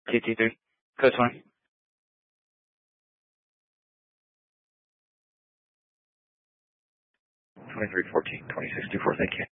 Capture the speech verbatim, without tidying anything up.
T T three. Code twenty. twenty-three fourteen, twenty-six two four, thank you.